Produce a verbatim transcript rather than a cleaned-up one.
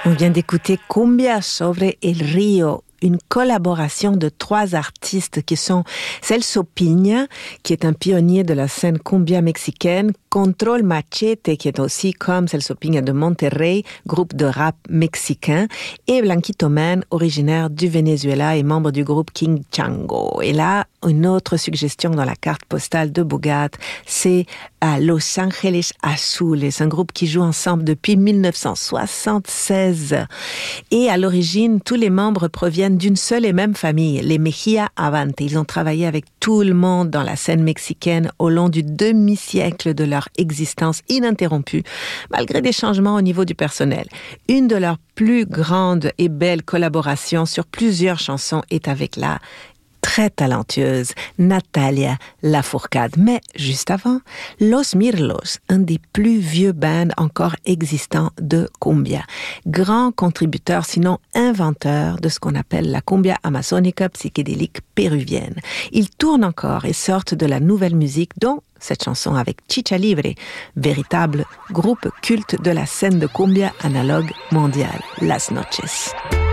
On vient d'écouter Cumbia sobre el río, une collaboration de trois artistes qui sont Celso Piña, qui est un pionnier de la scène cumbia mexicaine, Control Machete, qui est aussi, comme Celso Piña, de Monterrey, groupe de rap mexicain, et Blanquito Man, originaire du Venezuela et membre du groupe King Chango. Et là, une autre suggestion dans la carte postale de Bogart, c'est à Los Angeles Azules, un groupe qui joue ensemble depuis dix-neuf cent soixante-seize. Et à l'origine, tous les membres proviennent d'une seule et même famille, les Mejia Avante. Ils ont travaillé avec tout le monde dans la scène mexicaine au long du demi-siècle de leur existence ininterrompue, malgré des changements au niveau du personnel. Une de leurs plus grandes et belles collaborations sur plusieurs chansons est avec la très talentueuse Natalia Lafourcade. Mais juste avant, Los Mirlos, un des plus vieux bands encore existants de cumbia. Grand contributeur, sinon inventeur de ce qu'on appelle la cumbia amazonica psychédélique péruvienne. Ils tournent encore et sortent de la nouvelle musique, dont cette chanson avec Chicha Libre, véritable groupe culte de la scène de cumbia analogue mondiale, Las Noches.